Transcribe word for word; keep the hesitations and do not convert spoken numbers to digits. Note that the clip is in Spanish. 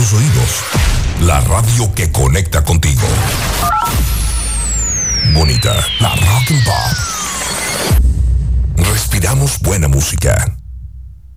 tus oídos. La radio que conecta contigo. Bonita, la Rock and Pop. Respiramos buena música.